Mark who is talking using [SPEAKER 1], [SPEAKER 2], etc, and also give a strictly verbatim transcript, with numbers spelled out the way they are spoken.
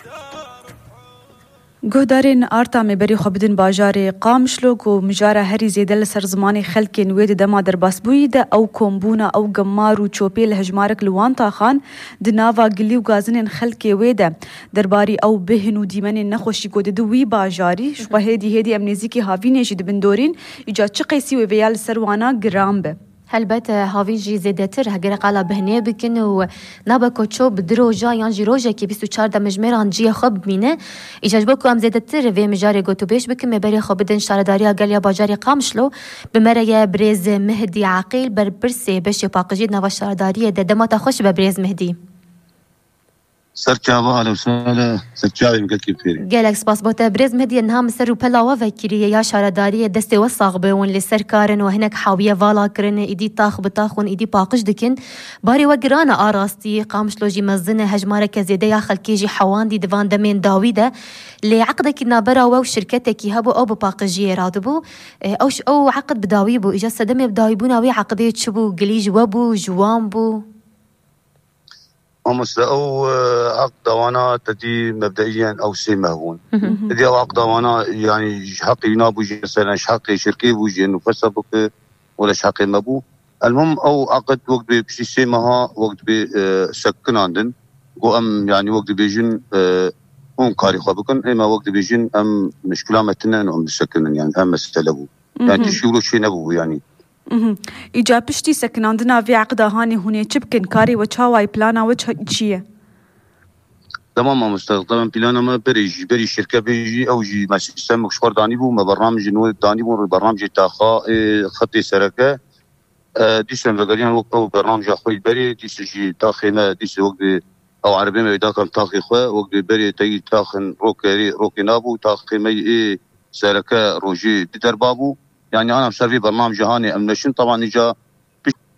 [SPEAKER 1] گهدارین آرتا مبری خوابدن باجار قامشلوک و مجاره هری زیده لسر زمانی خلکین وید دما در باسبوی ده او کومبونا او گمار و چوپی لهجمارک لوان تاخان دناوا گلی و گازنین خلکی ویده درباری او بهن و دیمن نخوشی گوده دوی باجاری شوه هدی هدی امنیزی که هاوی نیشی دبندورین ایجاد چه قیسی و ویال سروانا گرام به
[SPEAKER 2] هلبته هاوی جی زیدتر هگر قالا بهنه بکن و نبا کوچو بدرو جا یان جی روزه که بیست و چهار مجمران جی خوب مینه ایجاج بکو ام زیدتر و مجاری گوتو بیش بکن مبری خوب بدن شارداری گلیا باجاری قامشلو بمره برز مهدی عقیل بر برسه بشه باقجید نوا شارداری ده دماتا خوش ببرز مهدی
[SPEAKER 3] سرچاوه على وسهلا سرچاوه مكتب فيري
[SPEAKER 2] جالك سباس بوتا بريز مدي انها مسر وبلاوه فكريه يا شارداريه دستي وصاغ بون لسر كارن وهناك حاويه فالا كرن ايدي طاخ بطاخون ايدي باقش دكن باري وقرانا اراستي قامش لوجي مزنه هجماره كزيده يا خلكيجي حواندي ديفان دمين داويده لعقدك نابرا و شركتك هبو او باقجيه رادبو او او عقد بداويبو اجا صدمه بداويبونا وي عقديه تشبو قليج وبو جوانبو
[SPEAKER 3] أمسلا أو عقد وانا تدي مبدئيا أو سي مهون تدي أو عقد وانا يعني حقي نابوجي مثلا حقي شركي بوجي إنه فسبك ولا حقي مبو المهم أو عقد وقت بشي سي مها وقت بسكن عندن و أم يعني وقت بيجن أم كاري خابكن إما وقت بيجن أم مشكلة متنا إنه أم سكنن يعني أم استلبو يعني تشيلو شيء نبو يعني
[SPEAKER 1] ایجا پشتی سکناندنا وی عقده هانی هونی چبکن کاری و چاوای پلانا و چیه؟
[SPEAKER 3] تمام مستقبلا بلانا ما بريجي بري شركة بيجي أو جي ما سيستم مشوار داني بو ما برنامج نود داني بو برنامج تاخا خطي سركة ديسن بقالين وقت أو برنامج أخوي بري ديس جي تاخي ما ديس وقت أو عربي ما يدا كان تاخي خوا وقت بري تاي تاخن روكي روكي نابو تاخي ما سركة روجي تدربابو يعني أنا مسوي برنامج هاني أمنشن طبعا إجا